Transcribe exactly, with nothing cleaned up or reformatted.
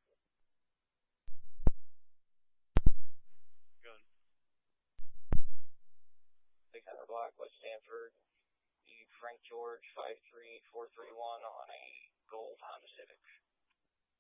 Good. six hundred block, West Stanford. The Frank George five three four three one on a gold Honda Civic.